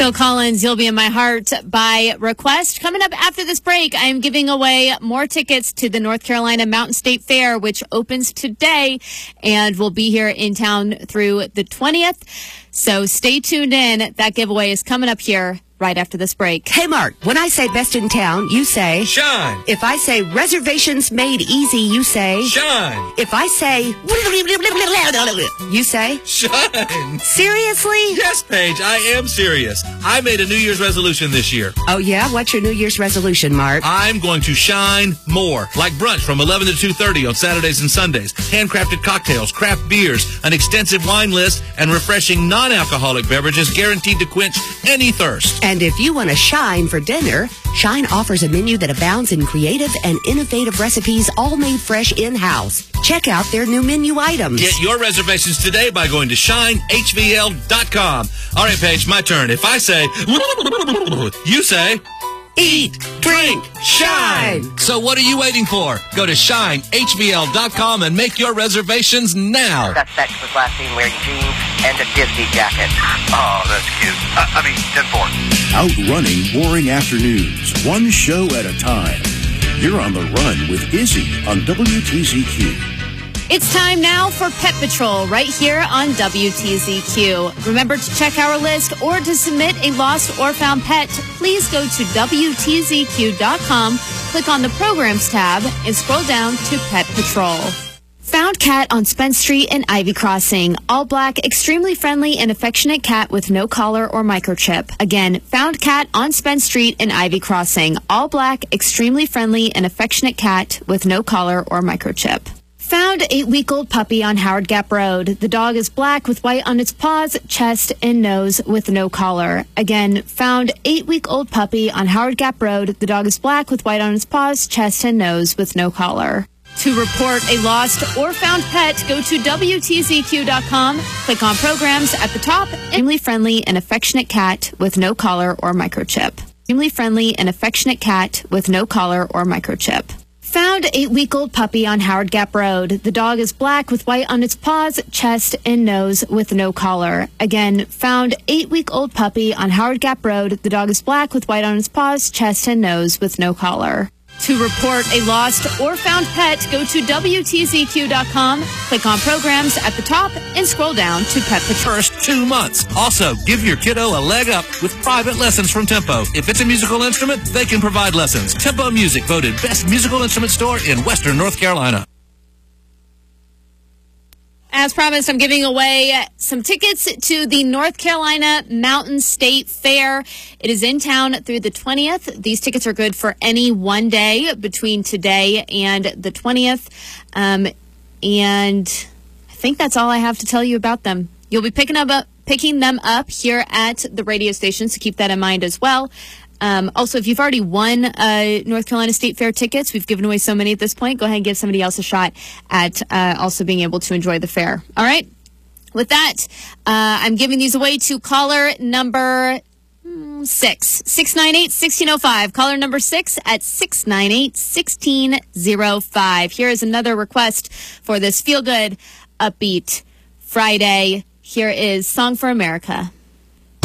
Phil Collins, You'll Be in My Heart by request. Coming up after this break, I am giving away more tickets to the North Carolina Mountain State Fair, which opens today and will be here in town through the 20th. So stay tuned in. That giveaway is coming up here right after this break. Hey, Mark, when I say best in town, you say shine. If I say reservations made easy, you say shine. If I say you say shine. Seriously? Yes, Paige, I am serious. I made a New Year's resolution this year. Oh, yeah? What's your New Year's resolution, Mark? I'm going to shine more. Like brunch from 11 to 2:30 on Saturdays and Sundays. Handcrafted cocktails, craft beers, an extensive wine list, and refreshing non-alcoholic beverages guaranteed to quench any thirst. And if you want to shine for dinner, Shine offers a menu that abounds in creative and innovative recipes, all made fresh in-house. Check out their new menu items. Get your reservations today by going to shinehvl.com. All right, Paige, my turn. If I say, you say, eat, drink, shine. So what are you waiting for? Go to shinehvl.com and make your reservations now. That sex was last seen wearing jeans and a Disney jacket. Oh, that's cute. 10-4. Outrunning boring afternoons, one show at a time. You're on the run with Izzy on WTZQ. It's time now for Pet Patrol right here on WTZQ. Remember to check our list or to submit a lost or found pet. Please go to WTZQ.com, click on the Programs tab, and scroll down to Pet Patrol. Found cat on Spence Street in Ivy Crossing. All black, extremely friendly and affectionate cat with no collar or microchip. Again, found cat on Spence Street in Ivy Crossing. All black, extremely friendly and affectionate cat with no collar or microchip. Found 8-week-old puppy on Howard Gap Road. The dog is black with white on its paws, chest, and nose with no collar. Again, found 8-week-old puppy on Howard Gap Road. The dog is black with white on its paws, chest, and nose with no collar. To report a lost or found pet, go to WTZQ.com, click on Programs at the top. Extremely friendly and affectionate cat with no collar or microchip. Extremely friendly and affectionate cat with no collar or microchip. Found 8-week-old puppy on Howard Gap Road. The dog is black with white on its paws, chest, and nose with no collar. Again, found 8-week-old puppy on Howard Gap Road. The dog is black with white on its paws, chest, and nose with no collar. To report a lost or found pet, go to WTZQ.com, click on Programs at the top, and scroll down to Pet Patrol. First 2 months. Also, give your kiddo a leg up with private lessons from Tempo. If it's a musical instrument, they can provide lessons. Tempo Music, voted best musical instrument store in Western North Carolina. As promised, I'm giving away some tickets to the North Carolina Mountain State Fair. It is in town through the 20th. These tickets are good for any one day between today and the 20th. And I think that's all I have to tell you about them. You'll be picking them up here at the radio station, so keep that in mind as well. Also, if you've already won North Carolina State Fair tickets, we've given away so many at this point, go ahead and give somebody else a shot at also being able to enjoy the fair. All right? With that, I'm giving these away to caller number 698-1605. Caller number 6 at 698-1605. Here is another request for this feel-good, upbeat Friday. Here is Song for America.